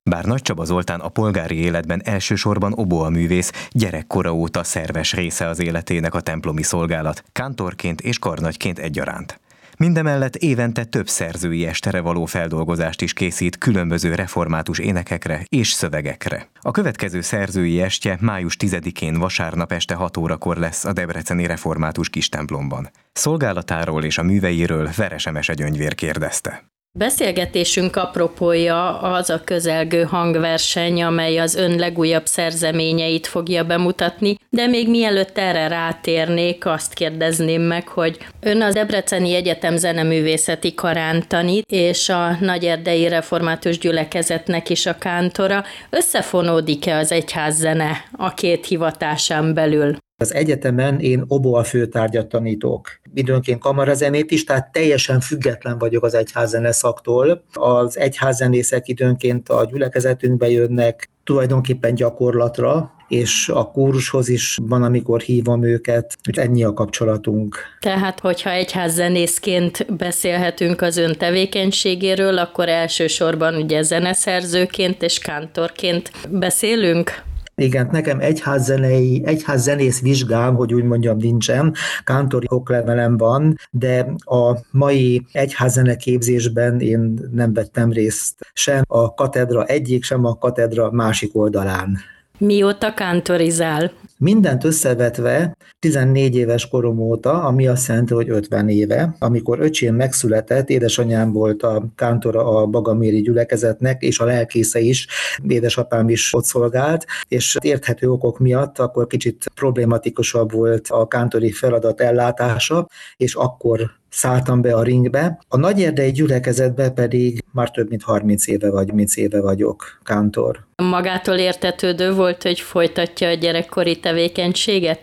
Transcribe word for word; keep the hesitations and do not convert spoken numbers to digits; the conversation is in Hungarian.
Bár Nagy Csaba Zoltán a polgári életben elsősorban oboaművész, gyerekkora óta szerves része az életének a templomi szolgálat, kántorként és karnagyként egyaránt. Mindemellett évente több szerzői estere való feldolgozást is készít különböző református énekekre és szövegekre. A következő szerzői estje május tizedikén vasárnap este hat órakor lesz a debreceni református kistemplomban. Szolgálatáról és a műveiről Veres Emese Gyöngyvér kérdezte. Beszélgetésünk apropója az a közelgő hangverseny, amely az ön legújabb szerzeményeit fogja bemutatni, de még mielőtt erre rátérnék, azt kérdezném meg, hogy ön a Debreceni Egyetem zeneművészeti karán tanít, és a Nagyerdei Református Gyülekezetnek is a kántora. Összefonódik-e az egyházzene a két hivatásán belül? Az egyetemen én oboa főtárgyat tanítok. Időnként kamarazenét is, tehát teljesen független vagyok az egyházzene szaktól. Az egyházzenészek időnként a gyülekezetünkbe jönnek tulajdonképpen gyakorlatra, és a kórushoz is van, amikor hívom őket, hogy ennyi a kapcsolatunk. Tehát, hogyha egyházzenészként beszélhetünk az ön tevékenységéről, akkor elsősorban ugye zeneszerzőként és kántorként beszélünk? Igen, nekem egyházzenei, egyházzenész vizsgám, hogy úgy mondjam, nincsen, kántori oklevelem van, de a mai egyházzene képzésben én nem vettem részt sem a katedra egyik, sem a katedra másik oldalán. Mióta kántorizál? Mindent összevetve tizennégy éves korom óta, ami azt jelenti, hogy ötven éve, amikor öcsém megszületett, édesanyám volt a kántora a Bagaméri gyülekezetnek, és a lelkésze is, édesapám is ott szolgált, és érthető okok miatt akkor kicsit problématikusabb volt a kántori feladat ellátása, és akkor szálltam be a ringbe. A Nagyerdei gyülekezetbe pedig már több mint harminc éve vagy, harminc éve vagyok kántor. Magától értetődő volt, hogy folytatja a gyerekkori tevékenységet?